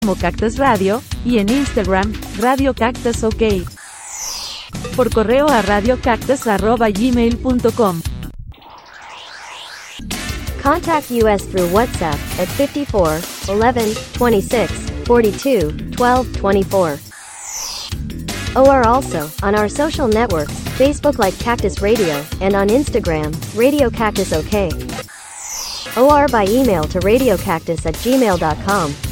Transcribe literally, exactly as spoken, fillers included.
como Cactus Radio, y en Instagram, Radio Cactus OK. Por correo a radiocactus arroba gmail punto com. Contact us through WhatsApp at fifty-four, eleven, twenty-six, forty-two, twelve, twenty-four. Or also on our social networks, Facebook like Cactus Radio, and on Instagram, Radio Cactus OK. Or by email to radiocactus at gmail dot com.